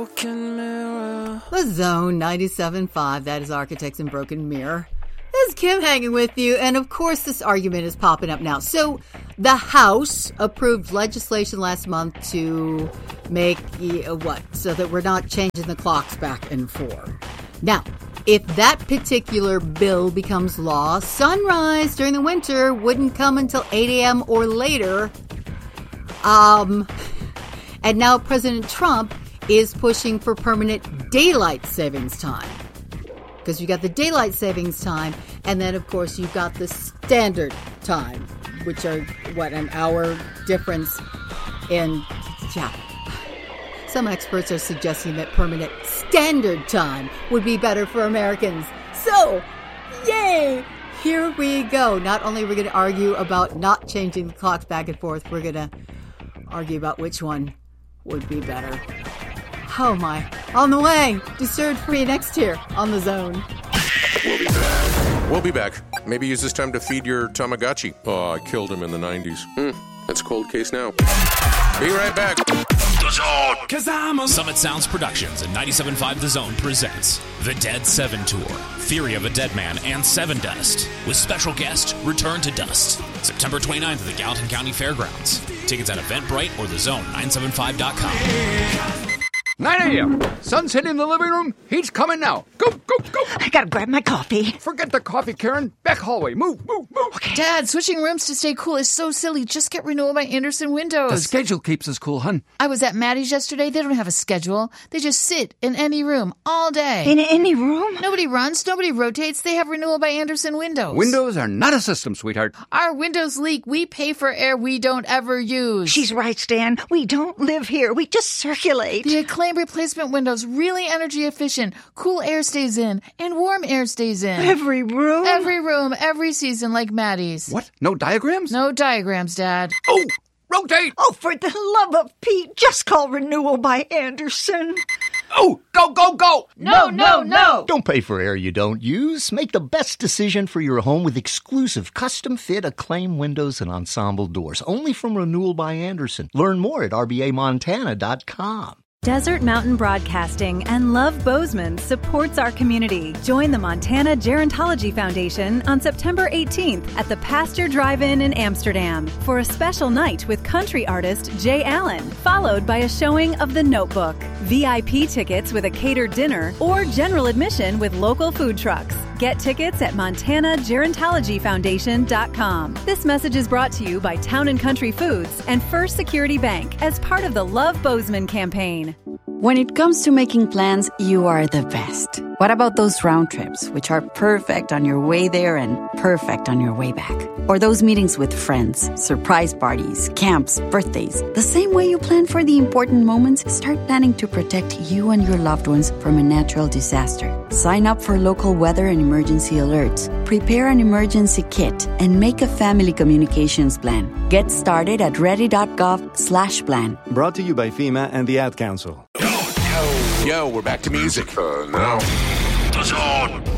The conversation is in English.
The Zone 97.5, that is Architects in Broken Mirror. This is Kim hanging with you, and of course this argument is popping up now. So the House approved legislation last month to make, so that we're not changing the clocks back and forth. Now, if that particular bill becomes law, sunrise during the winter wouldn't come until 8 a.m. or later. And now President Trump is pushing for permanent daylight savings time. Because you got the daylight savings time, and then, of course, you've got the standard time, which are, an hour difference in, Some experts are suggesting that permanent standard time would be better for Americans. So, yay! Here we go. Not only are we going to argue about not changing the clocks back and forth, we're going to argue about which one would be better. Oh my. On the way. Dessert free next year on The Zone. We'll be back. Maybe use this time to feed your Tamagotchi. Oh, I killed him in the 90s. That's a cold case now. Be right back. The Zone! Summit Sounds Productions and 97.5 The Zone presents The Dead 7 Tour, Theory of a Dead Man and Seven Dust, with special guest Return to Dust, September 29th at the Gallatin County Fairgrounds. Tickets at Eventbrite or thezone975.com. 9 a.m. Sun's hitting the living room. He's coming now. Go, go, go. I gotta grab my coffee. Forget the coffee, Karen. Back hallway. Move, move, move. Okay. Dad, switching rooms to stay cool is so silly. Just get renewal by Andersen Windows. The schedule keeps us cool, hun. I was at Maddie's yesterday. They don't have a schedule. They just sit in any room all day. In any room? Nobody runs. Nobody rotates. They have renewal by Andersen Windows. Windows are not a system, sweetheart. Our windows leak. We pay for air we don't ever use. She's right, Stan. We don't live here. We just circulate. The Acclaim replacement windows, really energy efficient. Cool air stays in and warm air stays in. Every room? Every room, every season, like Maddie's. What? No diagrams? No diagrams, Dad. Oh, rotate! Oh, for the love of Pete, just call renewal by Andersen. Oh, go, go, go! No, no, no! Don't pay for air you don't use. Make the best decision for your home with exclusive custom-fit Acclaim windows and ensemble doors. Only from Renewal by Andersen. Learn more at rbamontana.com. Desert Mountain Broadcasting and Love Bozeman supports our community. Join the Montana Gerontology Foundation on September 18th at the Pasture Drive-In in Amsterdam for a special night with country artist Jay Allen, followed by a showing of The Notebook, VIP tickets with a catered dinner, or general admission with local food trucks. Get tickets at MontanaGerontologyFoundation.com. This message is brought to you by Town & Country Foods and First Security Bank as part of the Love Bozeman campaign. When it comes to making plans, you are the best. What about those round trips, which are perfect on your way there and perfect on your way back? Or those meetings with friends, surprise parties, camps, birthdays. The same way you plan for the important moments, start planning to protect you and your loved ones from a natural disaster. Sign up for local weather and emergency alerts. Prepare an emergency kit and make a family communications plan. Get started at ready.gov/plan. Brought to you by FEMA and the Ad Council. Yo, we're back to music. Now. The Zone.